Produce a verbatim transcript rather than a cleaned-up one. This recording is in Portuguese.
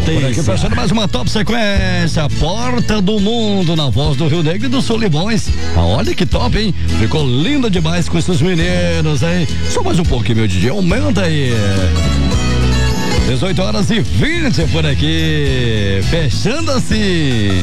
Por aqui fechando mais uma top sequência, Porta do Mundo, na voz do Rio Negro e do Solimões. Ah, olha que top, hein? Ficou linda demais com esses meninos, hein? Só mais um pouquinho, meu D J, aumenta aí. dezoito horas e vinte por aqui, fechando assim.